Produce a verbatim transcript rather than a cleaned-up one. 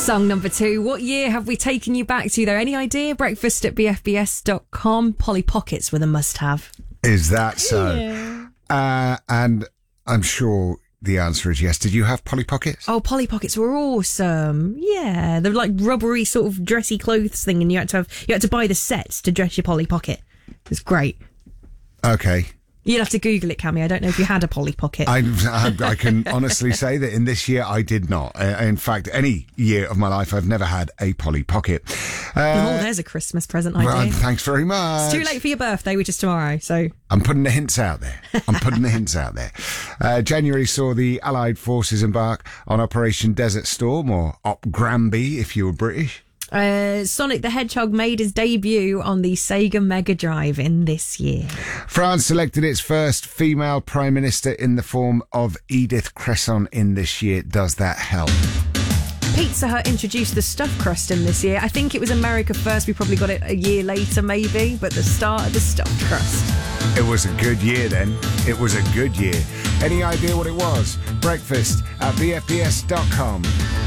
Song number two. What year have we taken you back to, though? Any idea? Breakfast at b f b s dot com. Polly Pockets were the must-have. Is that so? Yeah. Uh, and I'm sure the answer is yes. Did you have Polly Pockets? Oh, Polly Pockets were awesome. Yeah, they're like rubbery sort of dressy clothes thing, and you had to have you had to buy the sets to dress your Polly Pocket. It was great. Okay. You'd have to Google it, Cammy. I don't know if you had a Polly Pocket. I, I, I can honestly say that in this year I did not. Uh, in fact, any year of my life I've never had a Polly Pocket. Uh, oh, there's a Christmas present idea. Well, thanks very much. It's too late for your birthday, which is tomorrow, so... I'm putting the hints out there. I'm putting the hints out there. Uh, January saw the Allied forces embark on Operation Desert Storm, or Op Granby if you were British. Uh, Sonic the Hedgehog made his debut on the Sega Mega Drive in this year. France selected its first female Prime Minister in the form of Edith Cresson in this year. Does that help? Pizza Hut introduced the stuffed crust in this year. I think it was America first. We probably got it a year later, maybe, but the start of the stuffed crust. It was a good year then. It was a good year. Any idea what it was? Breakfast at b f b s dot com.